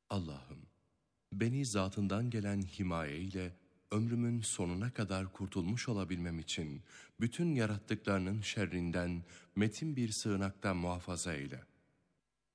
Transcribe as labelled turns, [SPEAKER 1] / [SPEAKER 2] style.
[SPEAKER 1] Allah'ım, beni zatından gelen himaye ile ömrümün sonuna kadar kurtulmuş olabilmem için bütün yarattıklarının şerrinden metin bir sığınaktan muhafaza eyle.